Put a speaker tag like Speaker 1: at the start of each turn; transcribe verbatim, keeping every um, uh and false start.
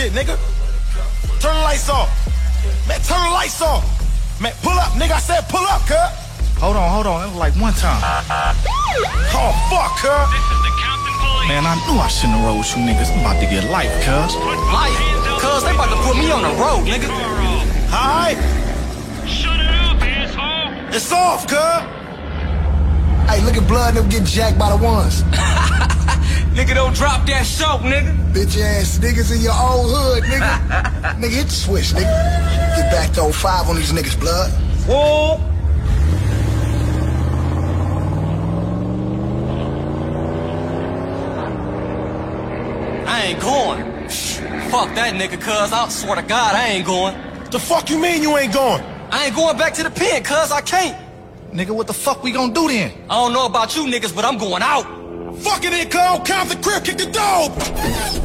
Speaker 1: nigga. Turn the lights off. Man, turn the lights off. Man, pull up, nigga. I said pull up, cuz.
Speaker 2: Hold on, hold on. It was like one time.
Speaker 1: Oh, fuck, cuz.
Speaker 3: This is the Compton Police.
Speaker 2: Man, I knew I shouldn't have rolled with you niggas. I'm about to get life, cuz.
Speaker 4: Life? Cuz they about to put me on the road, nigga.
Speaker 1: Alright.
Speaker 3: Shut it up, asshole.
Speaker 1: It's off, cuz.
Speaker 5: Hey, look at Blood and them getting jacked by the ones.
Speaker 4: Nigga, don't drop that soap, nigga.
Speaker 5: Bitch ass niggas in your old hood, nigga. Nigga, hit the switch, nigga. Get back to oh five on these niggas, Blood.
Speaker 4: Whoa. I ain't going. Fuck that nigga, cuz. I swear to God, I ain't going.
Speaker 1: The fuck you mean you ain't going?
Speaker 4: I ain't going back to the pen, cuz. I can't.
Speaker 2: Nigga, what the fuck we gonna do then?
Speaker 4: I don't know about you niggas, but I'm going out.
Speaker 1: Fuck it in, cuz. Count the crib, kick the door.